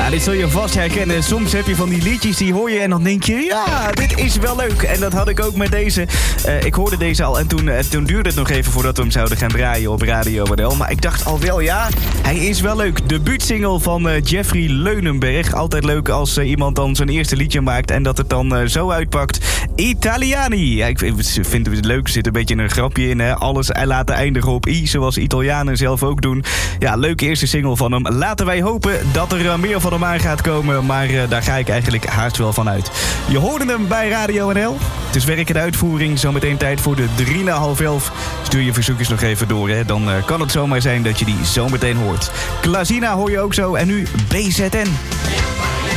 Ja, dit zul je vast herkennen. Soms heb je van die liedjes, die hoor je en dan denk je... ja, dit is wel leuk. En dat had ik ook met deze. Ik hoorde deze al en toen duurde het nog even voordat we hem zouden gaan draaien op Radio NL. Maar ik dacht al wel, ja, hij is wel leuk. Debuutsingle van Jeffrey Leunenberg. Altijd leuk als iemand dan zijn eerste liedje maakt en dat het dan zo uitpakt. Italiani. Ja, ik vind het leuk. Er zit een beetje een grapje in. Hè? Alles laten eindigen op I, zoals Italianen zelf ook doen. Ja, leuke eerste single van hem. Laten wij hopen dat er meer van hem aan gaat komen. Maar daar ga ik eigenlijk haast wel van uit. Je hoorde hem bij Radio NL. Het is werk en uitvoering. Zometeen tijd voor de 11:03. Stuur je verzoekjes nog even door. Hè? Dan kan het zomaar zijn dat je die zometeen hoort. Klazina hoor je ook zo. En nu BZN.